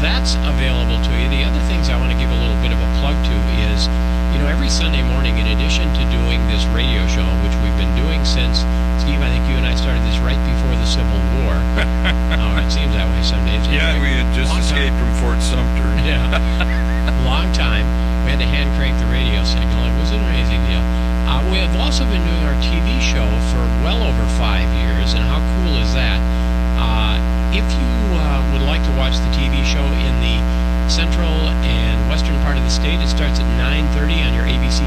that's available to you. The other things I want to give a little bit of a plug to is, every Sunday morning, in addition to doing this radio show, which we've been doing since, Steve, I think you and I started this right before the Civil War. It seems that way some days. Yeah, we had just escaped from Fort Sumter. Yeah. Long time. We had to hand crank the radio signal. It was an amazing deal. We have also been doing our TV show for well over 5 years, and how cool is that? If you would like to watch the TV show in the central and western part of the state, it starts at 9:30 on your ABC